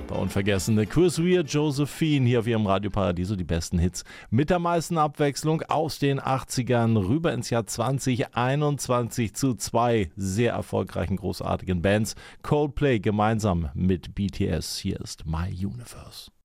Bei Unvergessene Chris Rea, Josephine hier auf ihrem Radio Paradiso, die besten Hits mit der meisten Abwechslung aus den 80ern rüber ins Jahr 2021 zu zwei sehr erfolgreichen, großartigen Bands. Coldplay gemeinsam mit BTS. Hier ist My Universe.